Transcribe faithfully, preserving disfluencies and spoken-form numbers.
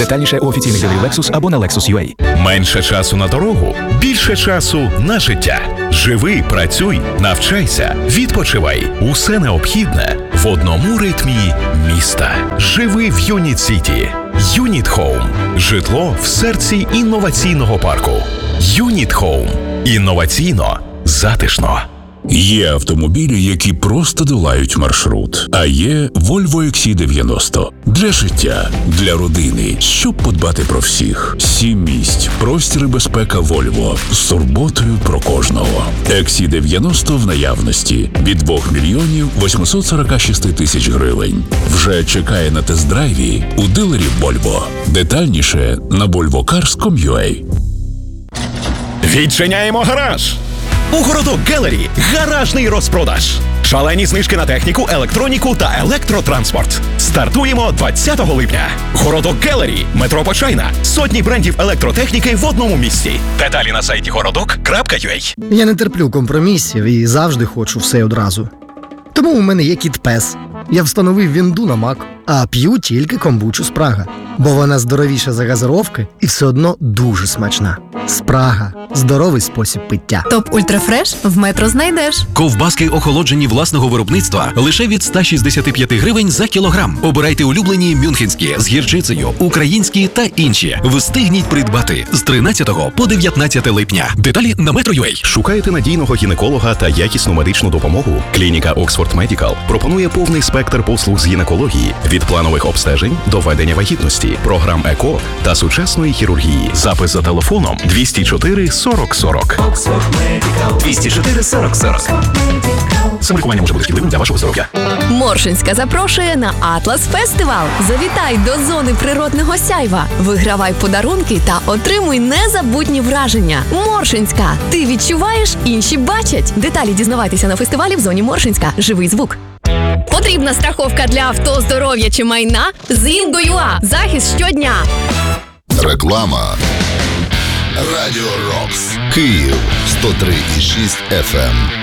Детальніше у офіційних дилерів Lexus або на Lexus точка ю а. Менше часу на дорогу, більше часу на життя. Живи, працюй, навчайся, відпочивай. Усе необхідне в одному ритмі міста. Живи в Юніт Сіті. Юніт Хоум. Житло в серці інноваційного парку. Юніт Хоум. Інноваційно, затишно. Є автомобілі, які просто долають маршрут. А є Volvo ікс сі дев'яносто. Для життя, для родини, щоб подбати про всіх. Сім місць, простір і безпека Volvo. З турботою про кожного. ікс сі дев'яносто в наявності. Від двох мільйонів восьмисот сорока шести тисяч гривень. Вже чекає на тест-драйві у дилерів Volvo. Детальніше на volvo cars крапка ком крапка ю а. Відчиняємо гараж! У Городок Гелері гаражний розпродаж. Шалені знижки на техніку, електроніку та електротранспорт. Стартуємо двадцятого липня. Городок Гелері, метро Почайна. Сотні брендів електротехніки в одному місці. Деталі на сайті городок крапка ю а. Я не терплю компромісів і завжди хочу все одразу. Тому у мене є кіт-пес. Я встановив вінду на Мак, а п'ю тільки комбучу Спрага. Бо вона здоровіша за газировки і все одно дуже смачна. Спрага – здоровий спосіб пиття. Топ Ультрафреш в Метро знайдеш. Ковбаски охолоджені власного виробництва лише від ста шістдесяти п'яти гривень за кілограм. Обирайте улюблені мюнхенські з гірчицею, українські та інші. Встигніть придбати з тринадцятого по дев'ятнадцяте липня. Деталі на метро крапка ю а. Шукаєте надійного гінеколога та якісну медичну допомогу? Клініка Oxford Medical пропонує повний спектр послуг з гінекології – від планових обстежень до ведення вагітності, програм ЕКО та сучасної хірургії. Запис за телефоном двісті чотири сорок сорок. двісті чотири сорок сорок. Самолікування може бути шкідливим для вашого здоров'я. Моршинська запрошує на Атлас Фестивал. Завітай до зони природного сяйва. Вигравай подарунки та отримуй незабутні враження. Моршинська. Ти відчуваєш, інші бачать. Деталі дізнавайтеся на фестивалі в зоні Моршинська. Живий звук. Потрібна страховка для авто, здоров'я чи майна? Зінго точка ю а. Захист щодня. Реклама. Радіо Рокс. Київ сто три і шість еф ем.